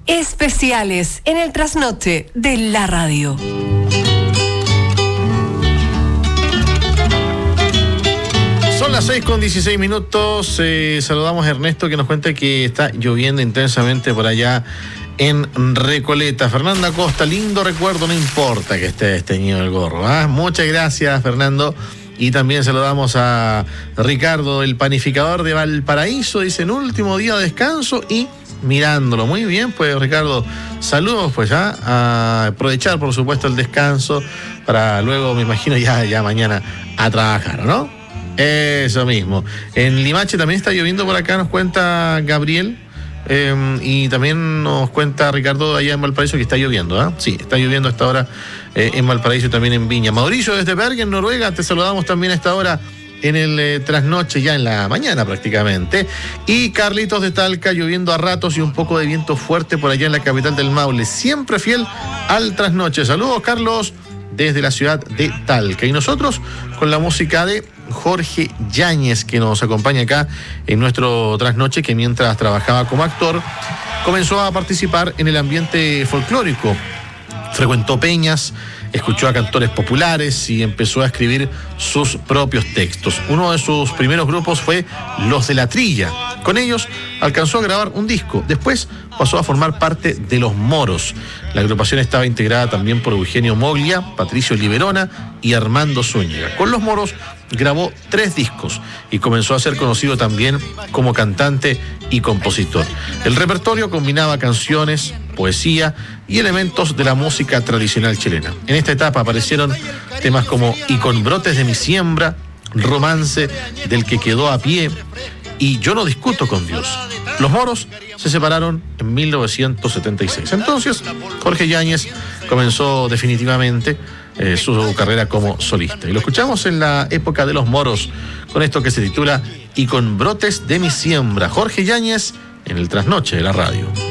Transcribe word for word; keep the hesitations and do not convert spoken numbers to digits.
especiales en el trasnoche de la radio. Son las seis con dieciséis minutos. Eh, saludamos a Ernesto, que nos cuenta que está lloviendo intensamente por allá en Recoleta. Fernanda Costa, lindo recuerdo, no importa que esté desteñido el gorro. ¿eh? Muchas gracias, Fernando. Y también saludamos a Ricardo, el panificador de Valparaíso. Dice, en último día de descanso y mirándolo. Muy bien, pues, Ricardo, saludos, pues, ya. A aprovechar, por supuesto, el descanso para luego, me imagino, ya, ya mañana a trabajar, ¿no? Eso mismo. En Limache también está lloviendo por acá, nos cuenta Gabriel. Eh, y también nos cuenta Ricardo allá en Valparaíso que está lloviendo, ¿eh? Sí, está lloviendo a esta hora eh, en Valparaíso y también en Viña. Mauricio desde Bergen, Noruega, te saludamos también a esta hora en el eh, trasnoche, ya en la mañana prácticamente. Y Carlitos de Talca, lloviendo a ratos y un poco de viento fuerte por allá en la capital del Maule. Siempre fiel al trasnoche. Saludos, Carlos, desde la ciudad de Talca. Y nosotros con la música de Jorge Yáñez, que nos acompaña acá en nuestro trasnoche, que mientras trabajaba como actor comenzó a participar en el ambiente folclórico. Frecuentó peñas, escuchó a cantores populares y empezó a escribir sus propios textos. Uno de sus primeros grupos fue Los de la Trilla. Con ellos alcanzó a grabar un disco. Después pasó a formar parte de Los Moros. La agrupación estaba integrada también por Eugenio Moglia, Patricio Liberona y Armando Zúñiga. Con Los Moros grabó tres discos y comenzó a ser conocido también como cantante y compositor. El repertorio combinaba canciones, poesía y elementos de la música tradicional chilena. En esta etapa aparecieron temas como Y con brotes de mi siembra, Romance del que quedó a pie y Yo no discuto con Dios. Los Moros se separaron en mil novecientos setenta y seis. Entonces, Jorge Yáñez comenzó definitivamente eh, su carrera como solista. Y lo escuchamos en la época de Los Moros, con esto que se titula Y con brotes de mi siembra. Jorge Yáñez en el trasnoche de la radio.